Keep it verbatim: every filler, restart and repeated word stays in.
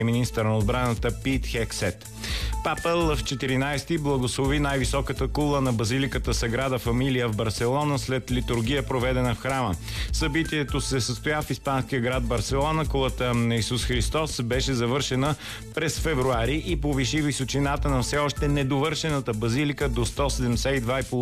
министър на отбраната Пит Хексет. Папа Лъв четиринайсети благослови най-високата кула на базиликата Саграда Фамилия в Барселона след литургия, проведена в храма. Събитието се състоя в испанския град Барселона. Кулата на Исус Христос беше завършена през февруари и повиши височината на все още недовършената базилика до сто седемдесет и два